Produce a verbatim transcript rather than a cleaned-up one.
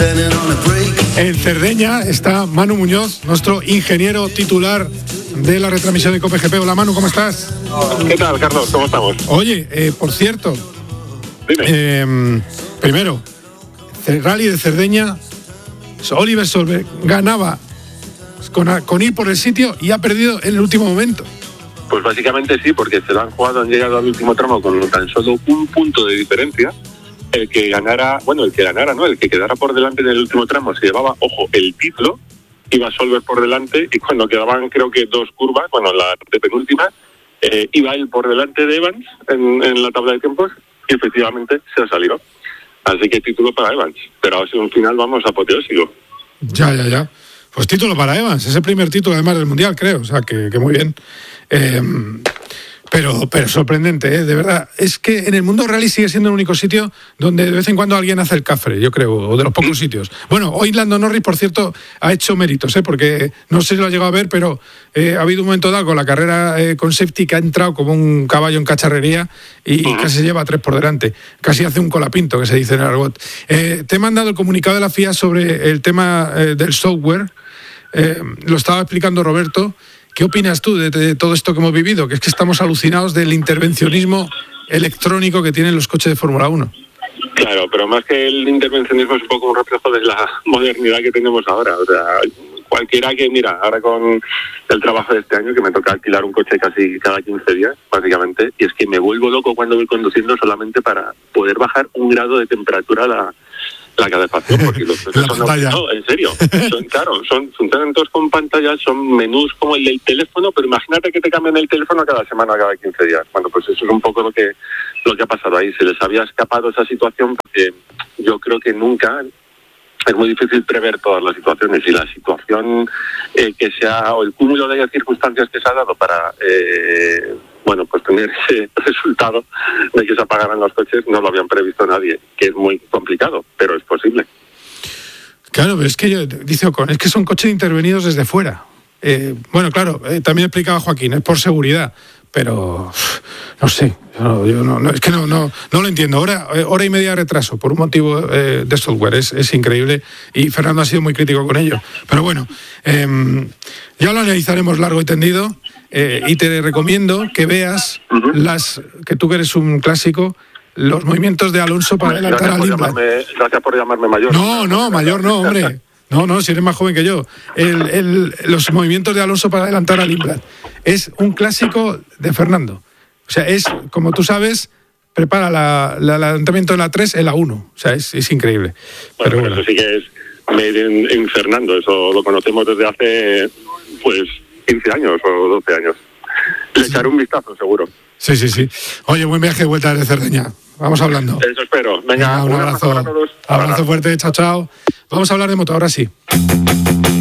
En Cerdeña está Manu Muñoz, nuestro ingeniero titular de la retransmisión de Cope G P. Hola Manu, ¿cómo estás? ¿Qué tal, Carlos? ¿Cómo estamos? Oye, eh, por cierto, Dime. Eh, primero, el Rally de Cerdeña, Oliver Solberg ganaba con, con ir por el sitio y ha perdido en el último momento. Pues básicamente sí, porque se lo han jugado, han llegado al último tramo con tan solo un punto de diferencia. El que ganara, bueno, el que ganara, ¿no? El que quedara por delante en el último tramo se llevaba, ojo, el título, iba Solberg por delante y cuando quedaban creo que dos curvas, bueno, la de penúltima, eh, iba él por delante de Evans en, en la tabla de tiempos y efectivamente se ha salido. Así que título para Evans, pero ha sido un final, vamos, apoteósico. Ya, ya, ya. Pues título para Evans, es el primer título además del Mundial, creo, o sea que, que muy bien. Eh, Pero, pero sorprendente, ¿eh? De verdad. Es que en el mundo rally sigue siendo el único sitio donde de vez en cuando alguien hace el cafre, yo creo, o de los pocos sitios. Bueno, hoy Lando Norris, por cierto, ha hecho méritos, ¿eh? Porque no sé si lo ha llegado a ver, pero eh, ha habido un momento dado con la carrera eh, con safety que ha entrado como un caballo en cacharrería y, y casi se lleva a tres por delante. Casi hace un colapinto, que se dice en el argot. Eh, te he mandado el comunicado de la F I A sobre el tema eh, del software. Eh, lo estaba explicando Roberto. ¿Qué opinas tú de, de todo esto que hemos vivido? Que es que estamos alucinados del intervencionismo electrónico que tienen los coches de Fórmula uno. Claro, pero más que el intervencionismo es un poco un reflejo de la modernidad que tenemos ahora. O sea, cualquiera que, mira, ahora con el trabajo de este año, que me toca alquilar un coche casi cada quince días, básicamente, y es que me vuelvo loco cuando voy conduciendo solamente para poder bajar un grado de temperatura a la... la calefacción, porque los coches son... No, en serio, son, claro, son, funcionan todos con pantallas, son menús como el del teléfono, pero imagínate que te cambian el teléfono cada semana, cada quince días. Bueno, pues eso es un poco lo que lo que ha pasado ahí. Se les había escapado esa situación porque yo creo que nunca... Es muy difícil prever todas las situaciones y la situación eh, que sea, o el cúmulo de circunstancias que se ha dado para... Eh, bueno, pues tener ese resultado de que se apagaran los coches no lo habían previsto nadie, que es muy complicado, pero es posible. Claro, pero es que yo, dice Ocon, es que son coches intervenidos desde fuera. Eh, bueno, claro, eh, también explicaba Joaquín, es por seguridad, pero no sé, yo, yo no, no, es que no, no, no lo entiendo. Hora, hora y media de retraso por un motivo eh, de software, es, es increíble y Fernando ha sido muy crítico con ello. Pero bueno, eh, ya lo analizaremos largo y tendido. Eh, y te recomiendo que veas uh-huh. las que tú que eres un clásico, los movimientos de Alonso para bueno, adelantar a Lindblad. Gracias por llamarme mayor. No, no, mayor no, hombre. No, no, si eres más joven que yo. El, el, los movimientos de Alonso para adelantar a Lindblad es un clásico de Fernando. O sea, es, como tú sabes, prepara la, la, el adelantamiento de la tres en la uno. O sea, es, es increíble. Bueno, pero bueno. Eso sí que es made in, in Fernando. Eso lo conocemos desde hace, pues... quince años o doce años. Le echaré un vistazo, seguro. Sí, sí, sí. Oye, buen viaje de vuelta desde Cerdeña. Vamos hablando. Eso espero. Venga, Venga un, un abrazo. Abrazo, abrazo fuerte. Chao, chao. Vamos a hablar de moto, ahora sí.